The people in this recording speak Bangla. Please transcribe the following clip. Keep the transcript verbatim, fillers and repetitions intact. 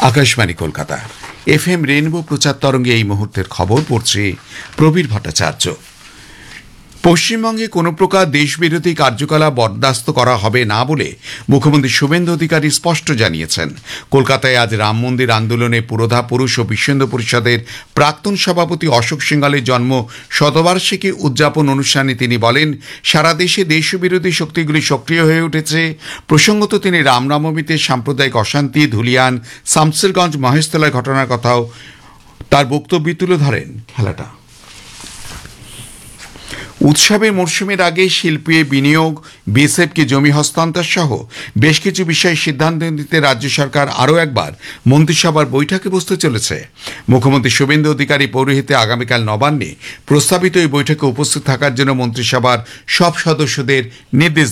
Akashvani Kolkata F M rainbow প্রচার তরঙ্গে এই মুহূর্তের খবর পড়ছে প্রবীর ভট্টাচার্য। পশ্চিমবঙ্গে কোনো প্রকার দেশবিরোধী কার্যকলাপ বরদাস্ত করা হবে না বলে মুখ্যমন্ত্রী শুভেন্দু অধিকারী স্পষ্ট জানিয়েছেন। কলকাতায় আজ রাম মন্দির আন্দোলনে পুরোধা পুরুষ ও বিশ্বহিন্দু পরিষদের প্রাক্তন সভাপতি অশোক সিংহালের জন্ম শতবার্ষিকী উদযাপন অনুষ্ঠানে তিনি বলেন, সারা দেশে দেশবিরোধী শক্তিগুলি সক্রিয় হয়ে উঠেছে। প্রসঙ্গত তিনি রামনবমীতে সাম্প্রদায়িক অশান্তি, ধুলিয়ান, শামসেরগঞ্জ, মহেশতলায় ঘটনার কথাও তার বক্তব্যে তুলে ধরেন। খেলাটা উৎসবের মরশুমের আগে শিল্পে বিনিয়োগ, বিএসএফকে জমি হস্তান্তর সহ বেশ কিছু বিষয়ে সিদ্ধান্ত নিতে রাজ্য সরকার আরও একবার মন্ত্রিসভার বৈঠকে বসতে চলেছে। মুখ্যমন্ত্রী শুভেন্দু অধিকারী পৌরোহিত্যে আগামীকাল নবান্নে প্রস্তাবিত এই বৈঠকে উপস্থিত থাকার জন্য মন্ত্রিসভার সব সদস্যদের নির্দেশ